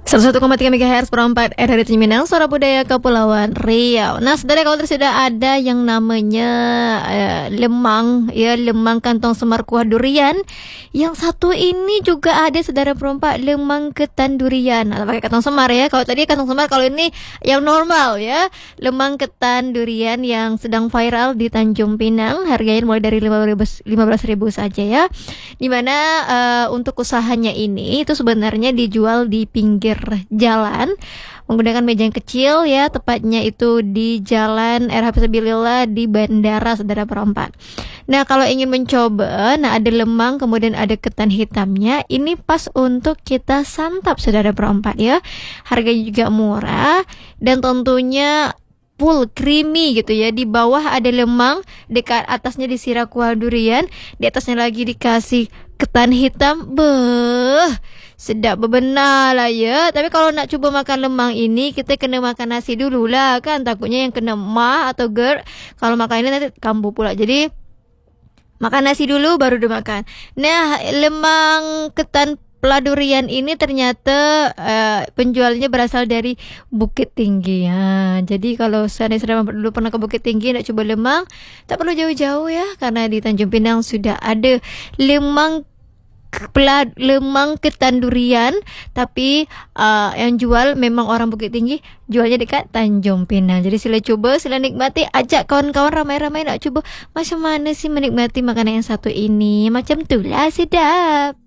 101,3 MHz per 4 RRI Tanjung Pinang, Suara Budaya Kepulauan Riau. Nah, saudara, kalau sudah ada yang namanya lemang, ya, lemang kantong semar kuah durian. Yang satu ini juga ada, saudara perempat, lemang ketan durian. Atau pakai kantong semar ya. Kalau tadi kantong semar, kalau ini yang normal ya. Lemang ketan durian yang sedang viral di Tanjung Pinang. Harganya mulai dari 15.000 saja ya. Dimana untuk usahanya ini itu sebenarnya dijual di pinggir jalan menggunakan meja yang kecil ya, tepatnya itu di Jalan RH Fisabilillah di Bandara, saudara perempat. Nah, kalau ingin mencoba, nah ada lemang kemudian ada ketan hitamnya, ini pas untuk kita santap, saudara perempat ya. Harganya juga murah dan tentunya full creamy gitu ya. Di bawah ada lemang, dekat atasnya disiram kuah durian, di atasnya lagi dikasih ketan hitam. Sedap bebenar lah ya. Tapi kalau nak cuba makan lemang ini, kita kena makan nasi dulu lah kan. Takutnya yang kena mah atau GERD, kalau makan ini nanti kambuh pula. Jadi makan nasi dulu baru dimakan. Nah, lemang ketan peladurian ini ternyata penjualnya berasal dari Bukit Tinggi ya. Jadi kalau saya dulu pernah ke Bukit Tinggi nak coba lemang, tak perlu jauh-jauh ya, karena di Tanjung Pinang sudah ada lemang ketan durian. Tapi yang jual memang orang Bukit Tinggi, jualnya dekat Tanjung Pinang. Jadi sila coba, sila nikmati, ajak kawan-kawan ramai-ramai nak coba macam mana sih menikmati makanan yang satu ini. Macam tu lah, sedap.